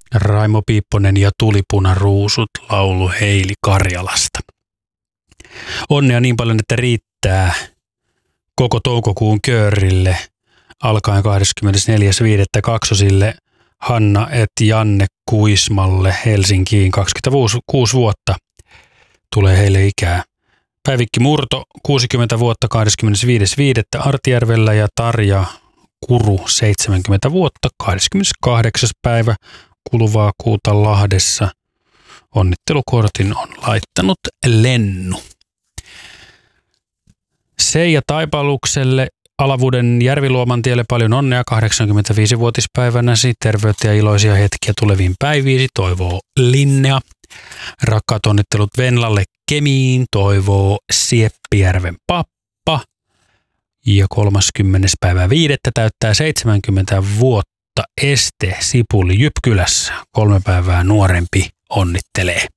Raimo Piipponen ja Tulipunaruusut laulu Heili Karjalasta. Onnea niin paljon, että riittää koko toukokuun köörille alkaen 24.5. kaksosille Hanna et Janne Kuismalle Helsinkiin. 26 vuotta tulee heille ikää. Päivikki Murto 60 vuotta 25.5. Artjärvellä ja Tarja Kuru 70 vuotta 28. päivä kuluvaa kuuta Lahdessa. Onnittelukortin on laittanut Lennu. Seija Taipalukselle Alavuden Järviluomantielle paljon onnea 85-vuotispäivänäsi. Terveyttä ja iloisia hetkiä tuleviin päiviisi, toivoo Linnea. Rakkaat onnittelut Venlalle Kemiin, toivoo Sieppijärven pappa. Ja 30.5. täyttää 70 vuotta Este Sipuli Jypkylässä. 3 päivää nuorempi onnittelee.